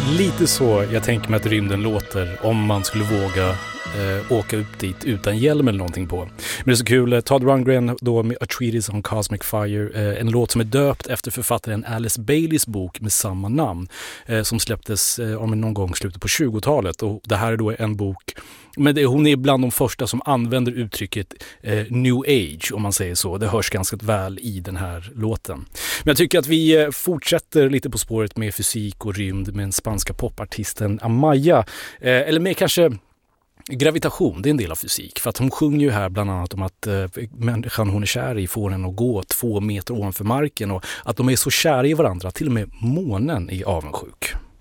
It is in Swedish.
lite så jag tänker mig att rymden låter om man skulle våga åka upp dit utan hjälm eller någonting på. Men det är så kul, Todd Rundgren då med A Treatise on Cosmic Fire, en låt som är döpt efter författaren Alice Baileys bok med samma namn, som släpptes någon gång slutet på 20-talet, och det här är då en bok, men hon är bland de första som använder uttrycket New Age, om man säger så. Det hörs ganska väl i den här låten. Men jag tycker att vi fortsätter lite på spåret med fysik och rymd med den spanska popartisten Amaya, eller med kanske gravitation, det är en del av fysik. För att hon sjunger ju här bland annat om att människan hon är kär i får henne att gå 2 meter ovanför marken, och att de är så kära i varandra, till och med månen är avundsjuk.